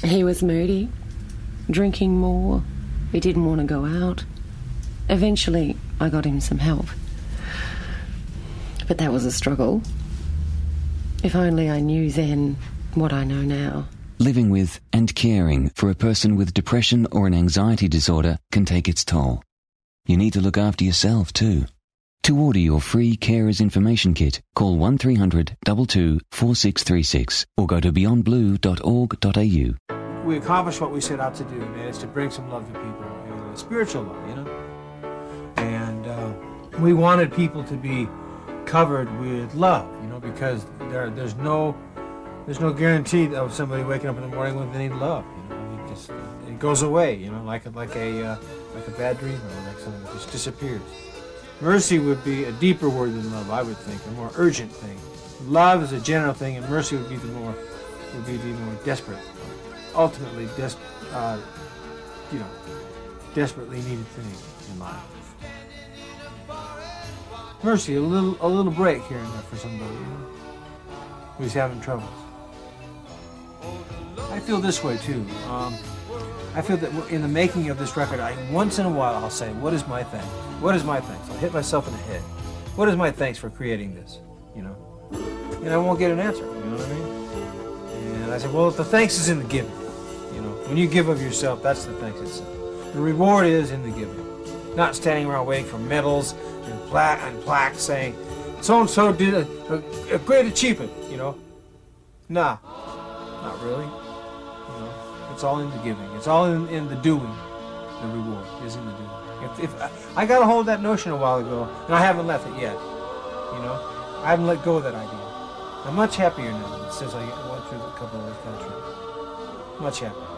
He was moody, drinking more. He didn't want to go out. Eventually, I got him some help. But that was a struggle. If only I knew then what I know now. Living with and caring for a person with depression or an anxiety disorder can take its toll. You need to look after yourself too. To order your free Carers Information Kit, call 1300 22 4636 or go to beyondblue.org.au. We accomplished what we set out to do, and it's to bring some love to people, spiritual love, And we wanted people to be covered with love, because there's no guarantee of somebody waking up in the morning when they need love. It goes away, like a bad dream, or like something that just disappears. Mercy would be a deeper word than love, I would think, a more urgent thing. Love is a general thing, and mercy would be the more desperate, ultimately desperately needed thing in life. Mercy, a little break here and there for somebody who's having troubles. I feel this way too. I feel that in the making of this record, once in a while I'll say, what is my thanks? What is my thanks? I'll hit myself in the head. What is my thanks for creating this? And I won't get an answer, you know what I mean? And I say, well, the thanks is in the giving. When you give of yourself, that's the thanks itself. The reward is in the giving. Not standing around waiting for medals and plaques saying, so-and-so did a great achievement, Nah, not really. It's all in the giving. It's all in the doing. The reward is in the doing. If I got a hold of that notion a while ago, and I haven't left it yet. I haven't let go of that idea. I'm much happier now since I went through a couple of those countries. Much happier.